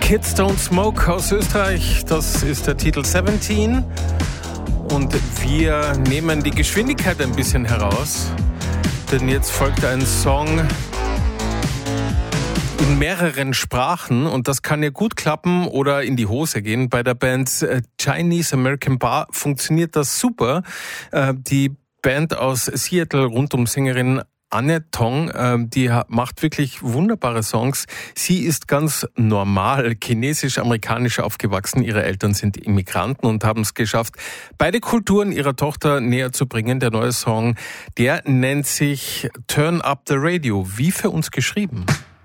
Kids Don't Smoke aus Österreich, das ist der Titel 17 und wir nehmen die Geschwindigkeit ein bisschen heraus, denn jetzt folgt ein Song in mehreren Sprachen und das kann ja gut klappen oder in die Hose gehen. Bei der Band Chinese American Bar funktioniert das super. Die Band aus Seattle rund um Sängerin Anne Tong, die macht wirklich wunderbare Songs. Sie ist ganz normal chinesisch-amerikanisch aufgewachsen. Ihre Eltern sind Immigranten und haben es geschafft, beide Kulturen ihrer Tochter näher zu bringen. Der neue Song, der nennt sich Turn Up the Radio, wie für uns geschrieben.